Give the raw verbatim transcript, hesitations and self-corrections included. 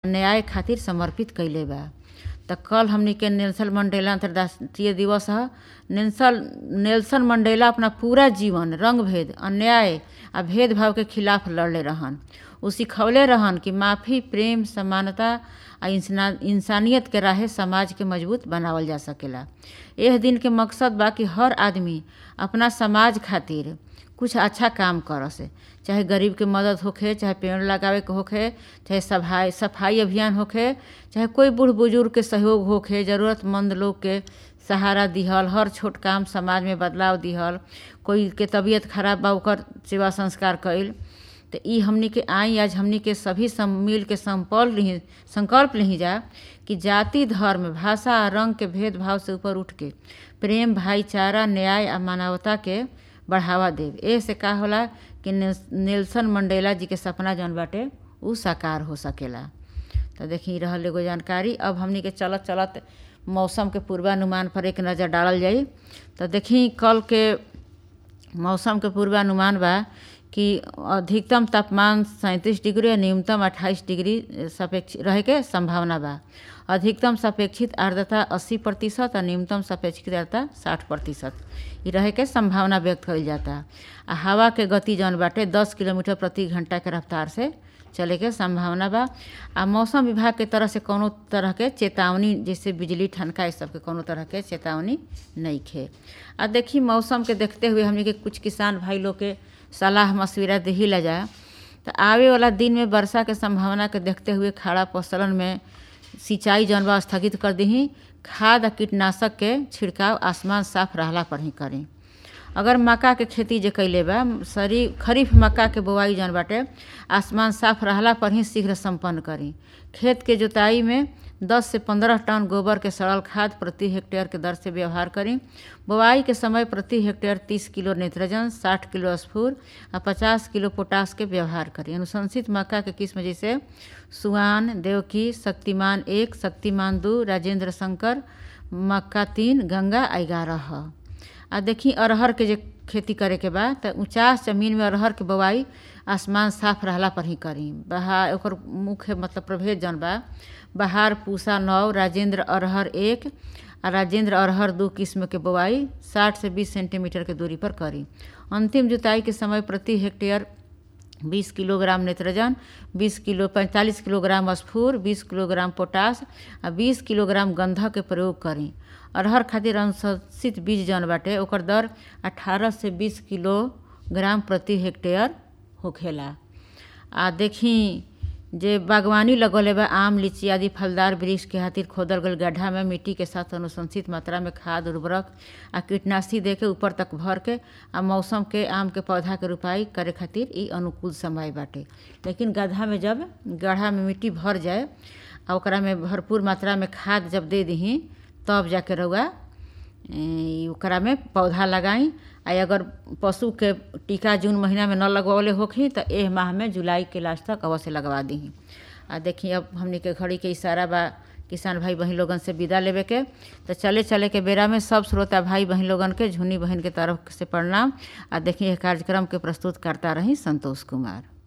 न्याय खातिर समर्पित कइले बा। तो कल हमनी के नेल्सन मंडेला अंतर्राष्ट्रीय दिवस है। नेल्सन नेल्सन मंडेला अपना पूरा जीवन रंग भेद, अन्याय आ भेदभाव के खिलाफ लड़ले रहन। उ सिखौले रहन कि माफ़ी, प्रेम, समानता आ इंसानियत के राहे समाज के मजबूत बनावल जा सकेला। एह दिन के मकसद बा कि हर आदमी अपना समाज खातिर कुछ अच्छा काम करस, चाहे गरीब के मदद होखे, चाहे पेड़ लगावे के होखे, चाहे सफाई सफाई अभियान होखे, चाहे कोई बूढ़ बुजुर्ग के सहयोग होखे, ज़रूरतमंद लोग के सहारा दिहल, हर छोट काम समाज में बदलाव दिहल, कोई के तबीयत खराब बा ओकर सेवा संस्कार कइल। तो ई हमनी के आई आज हमनी के सभी सम मिल के संकल्प ली संकल्प ली जा कि जाति, धर्म, भाषा, रंग के भेदभाव से ऊपर उठ के प्रेम, भाईचारा, न्याय आ मानवता के बढ़ावा देव। ए से का होला कि नेल्सन मंडेला जी के सपना जौन बाटे उ साकार हो सकेला। तो देखी रहल एगो जानकारी। अब हमनी के चलत चलत मौसम के पूर्वानुमान पर एक नज़र डालल जाई। तो देखी कल के मौसम के पूर्वानुमान बा कि अधिकतम तापमान सैंतीस डिग्री और न्यूनतम अट्ठाईस डिग्री सापेक्ष रहे के संभावना बा। अधिकतम सापेक्षित आर्द्रता अस्सी प्रतिशत और न्यूनतम सापेक्षित आर्द्रता साठ प्रतिशत ये रहे के संभावना व्यक्त कइल जाता। आ हवा के गति जौन बाटे दस किलोमीटर प्रति घंटा के रफ्तार से चले के संभावना बा। आ मौसम विभाग के तरफ से कोनो तरह के चेतावनी, जैसे बिजली, ठनका, इस सब के कोनो तरह के चेतावनी नहीं खे। आ देखी मौसम के देखते हुए हमने के कुछ किसान भाई लोग के सलाह मशविरा दही ला जाए। तो आवे वाला दिन में वर्षा के संभावना के देखते हुए खड़ा फसलन में सिंचाई जौन बा स्थगित कर दही। खाद आ कीटनाशक के छिड़काव आसमान साफ रहला पर ही करें। अगर मक्का के खेती जे कैले बा सरी खरीफ मक्का के बोआई जौन बाटे आसमान साफ रहला पर ही शीघ्र संपन्न करी। खेत के जोताई में दस से पंद्रह टन गोबर के सड़ल खाद प्रति हेक्टेयर के दर से व्यवहार करी। बोआई के समय प्रति हेक्टेयर तीस किलो नाइट्रोजन, साठ किलो स्फूर और पचास किलो पोटास के व्यवहार करी। अनुशंसित मक्का के किस्म जैसे सुहान, देवकी, शक्तिमान एक, शक्तिमान दो, राजेंद्र शंकर, मक्का तीन, गंगा ग्यारह ह। आ देखी अरहर के जे खेती करे के बा तो ऊंचास जमीन में अरहर के बोआई आसमान साफ रहला पर ही करी। बहार ओकर मुख्य मतलब प्रभेद जौन बा बहार, पूसा नौ, राजेंद्र अरहर एक और राजेंद्र अरहर दो किस्म के बोआई साठ से बीस सेंटीमीटर के दूरी पर करी। अंतिम जुताई के समय प्रति हेक्टेयर बीस किलोग्राम नाइट्रोजन, बीस किलो पैंतालीस किलोग्राम स्फूर, बीस किलोग्राम पोटास और बीस किलोग्राम गंधक के प्रयोग करी। अरहर खातिर अनुशंसित बीज जौन बाटे ओकर दर अठारह से बीस किलोग्राम प्रति हेक्टेयर होखेला। आ देखी जे बागवानी लगौले बा आम, लीची आदि फलदार वृक्ष के खातिर खोदल गल गड्ढा में मिट्टी के साथ अनुशंसित मात्रा में खाद, उर्वरक आ कीटनाशी दे के ऊपर तक भर के आ मौसम के आम के पौधा के रोपाई करे खातिर ई अनुकूल समय बाटे। लेकिन गड्ढा में जब गड्ढा में मिट्टी भर जाए आ ओकरा में भरपूर मात्रा में खाद जब दे दही तब जाके रउआ ओकरा में पौधा लगाई। आ अगर पशु के टीका जून महीना में न लगवले होखी तो एह माह में जुलाई के लास्ट तक अवश्य लगवा दी। आ देखी अब हमनी के घड़ी के इशारा बा किसान भाई बहन लोगन से विदा लेवे के। तो चले चले के बेरा में सब श्रोता भाई बहन लोगन के झुनी बहन के तरफ से प्रणाम। आ देखी यह कार्यक्रम के प्रस्तुत करता रही संतोष कुमार।